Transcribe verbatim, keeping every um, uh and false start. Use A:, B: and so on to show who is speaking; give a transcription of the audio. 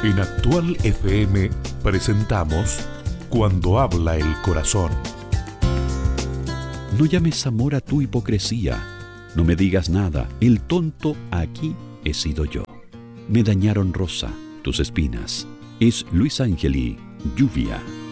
A: En Actual F M presentamos Cuando habla el corazón.
B: No llames amor a tu hipocresía. No me digas nada. El tonto aquí he sido yo. Me dañaron, Rosa, tus espinas. Es Luis Ángeli, Lluvia.